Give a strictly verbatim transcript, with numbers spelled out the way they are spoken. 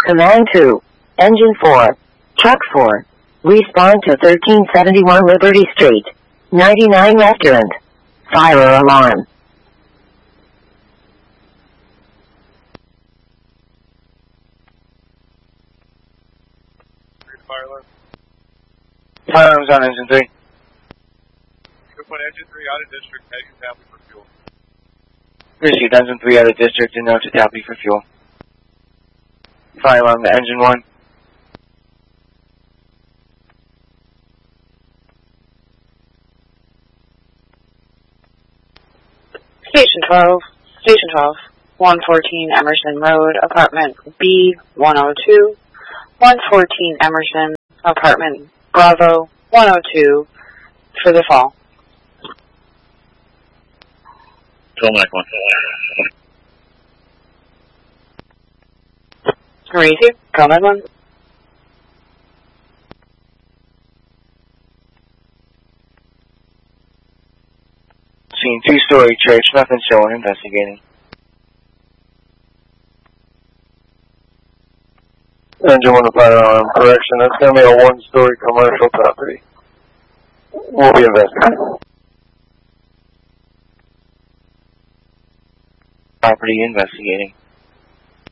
Command two. Engine four. Truck four. Respond to thirteen seventy-one Liberty Street. ninety-nine Restaurant. Fire alarm. Fire alarm. Firearms on engine three. Group one, engine three out of district, heading to Tapley for fuel. Received engine three out of district and now to Tapley for fuel. Fire alarm to engine one. Station twelve, Station twelve, one fourteen Emerson Road, apartment B one oh two, one fourteen Emerson, apartment Bravo one oh two, for the fall. Tomac one. Receive, Comac one. Seeing two-story church, nothing showing, investigating. Engine one to fire alarm, correction, that's going to be a one-story commercial property. We'll be investigating. Property investigating.